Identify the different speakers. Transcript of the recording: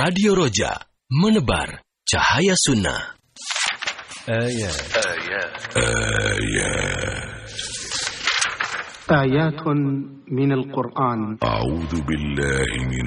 Speaker 1: Radio Roja, menebar cahaya sunnah.
Speaker 2: آيات من القرآن.
Speaker 3: أعوذ بالله من